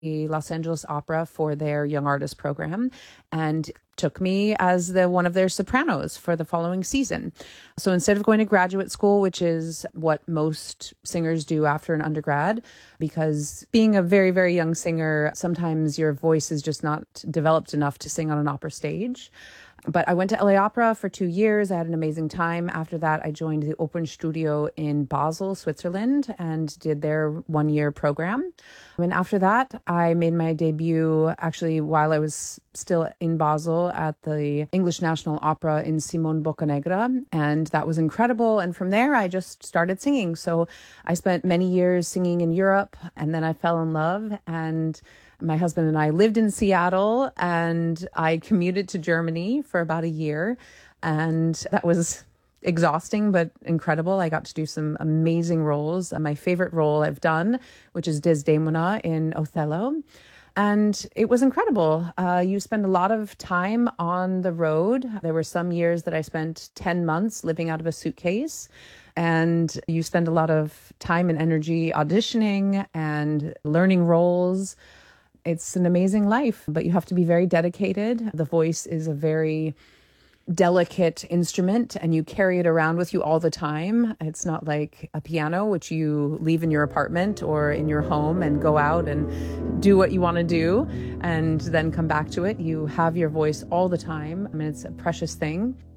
the Los Angeles Opera for their young artist program and took me as one of their sopranos for the following season. So instead of going to graduate school, which is what most singers do after an undergrad, because being a very, very young singer, sometimes your voice is just not developed enough to sing on an opera stage. But I went to LA Opera for 2 years. I had an amazing time. After that, I joined the Opernstudio in Basel, Switzerland, and did their 1-year program. And after that, I made my debut actually while I was still in Basel at the English National Opera in Simon Boccanegra. And that was incredible. And from there, I just started singing. So I spent many years singing in Europe, and then I fell in love, and my husband and I lived in Seattle, and I commuted to Germany for about a year, and that was exhausting but incredible. I got to do some amazing roles. My favorite role I've done, which is Desdemona in Othello, and it was incredible. You spend a lot of time on the road. There were some years that I spent 10 months living out of a suitcase. And you spend a lot of time and energy auditioning and learning roles. It's an amazing life, but you have to be very dedicated. The voice is a very delicate instrument, and you carry it around with you all the time. It's not like a piano, which you leave in your apartment or in your home and go out and do what you want to do and then come back to it. You have your voice all the time. I mean, it's a precious thing.